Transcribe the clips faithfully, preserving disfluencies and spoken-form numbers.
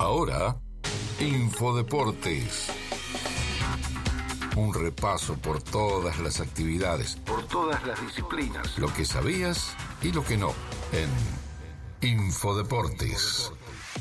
Ahora, Infodeportes. Un repaso por todas las actividades, por todas las disciplinas, lo que sabías y lo que no, en Infodeportes.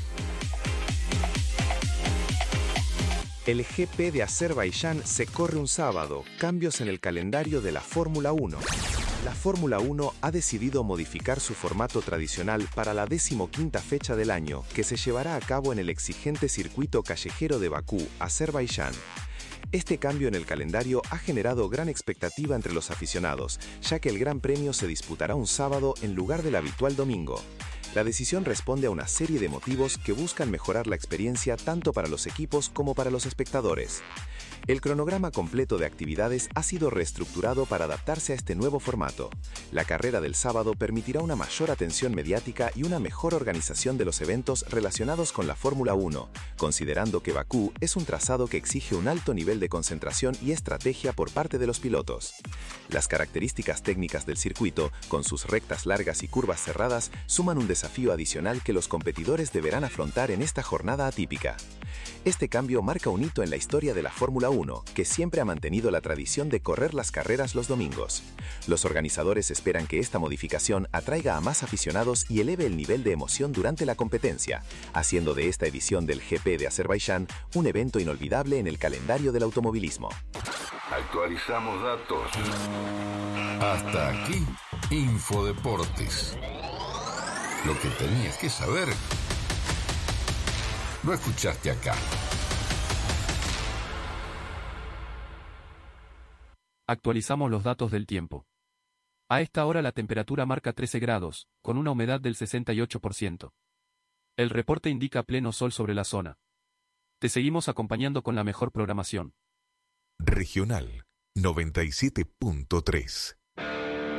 El G P de Azerbaiyán se corre un sábado, cambios en el calendario de la Fórmula uno. La Fórmula uno ha decidido modificar su formato tradicional para la decimoquinta fecha del año, que se llevará a cabo en el exigente circuito callejero de Bakú, Azerbaiyán. Este cambio en el calendario ha generado gran expectativa entre los aficionados, ya que el Gran Premio se disputará un sábado en lugar del habitual domingo. La decisión responde a una serie de motivos que buscan mejorar la experiencia tanto para los equipos como para los espectadores. El cronograma completo de actividades ha sido reestructurado para adaptarse a este nuevo formato. La carrera del sábado permitirá una mayor atención mediática y una mejor organización de los eventos relacionados con la Fórmula uno, considerando que Bakú es un trazado que exige un alto nivel de concentración y estrategia por parte de los pilotos. Las características técnicas del circuito, con sus rectas largas y curvas cerradas, suman un desafío adicional que los competidores deberán afrontar en esta jornada atípica. Este cambio marca un hito en la historia de la Fórmula uno, que siempre ha mantenido la tradición de correr las carreras los domingos. Los organizadores esperan que esta modificación atraiga a más aficionados y eleve el nivel de emoción durante la competencia, haciendo de esta edición del G P de Azerbaiyán un evento inolvidable en el calendario del automovilismo. Actualizamos datos. Hasta aquí, Infodeportes. Lo que tenías que saber lo escuchaste acá. Actualizamos los datos del tiempo. A esta hora la temperatura marca trece grados, con una humedad del sesenta y ocho por ciento. El reporte indica pleno sol sobre la zona. Te seguimos acompañando con la mejor programación. Regional noventa y siete punto tres.